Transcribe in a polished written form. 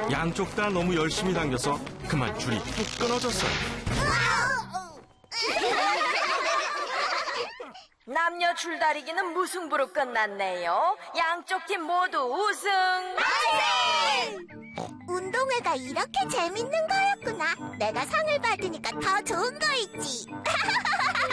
양쪽 다 너무 열심히 당겨서 그만 줄이 뚝 끊어졌어요. 남녀 줄다리기는 무승부로 끝났네요. 양쪽 팀 모두 우승! 운동회가 이렇게 재밌는 거였구나. 내가 상을 받으니까 더 좋은 거 있지.